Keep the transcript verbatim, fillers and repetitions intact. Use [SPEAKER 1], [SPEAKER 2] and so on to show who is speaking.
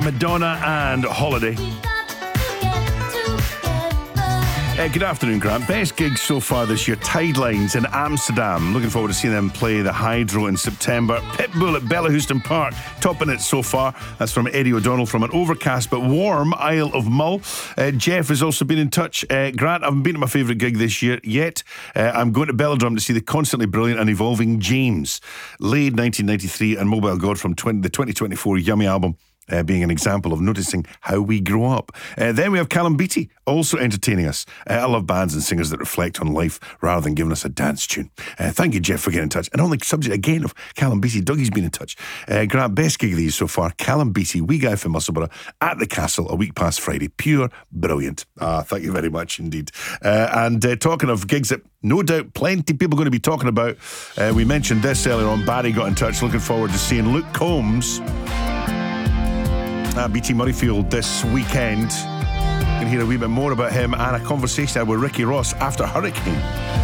[SPEAKER 1] Madonna and Holiday. Uh, good afternoon, Grant. Best gigs so far this year: Tidelines in Amsterdam. Looking forward to seeing them play the Hydro in September. Pitbull at Bellahouston Park, topping it so far. That's from Eddie O'Donnell from an overcast but warm Isle of Mull. Uh, Jeff has also been in touch. Uh, Grant, I haven't been to my favourite gig this year yet. Uh, I'm going to Belladrum to see the constantly brilliant and evolving James. Laid nineteen ninety-three and Mobile God from twenty, the twenty twenty-four Yummy album. Uh, being an example of noticing how we grow up. Uh, then we have Callum Beattie, also entertaining us. Uh, I love bands and singers that reflect on life rather than giving us a dance tune. Uh, thank you, Jeff, for getting in touch. And on the subject again of Callum Beattie, Dougie's been in touch. Uh, Grant, best gig of these so far: Callum Beattie, wee guy from Musselburgh, at the Castle a week past Friday. Pure brilliant. Ah, thank you very much indeed. Uh, and uh, talking of gigs that no doubt plenty of people are going to be talking about, uh, we mentioned this earlier on. Barry got in touch, looking forward to seeing Luke Combs at B T Murrayfield this weekend. You can hear a wee bit more about him and a conversation I had with Ricky Ross after Hurricane.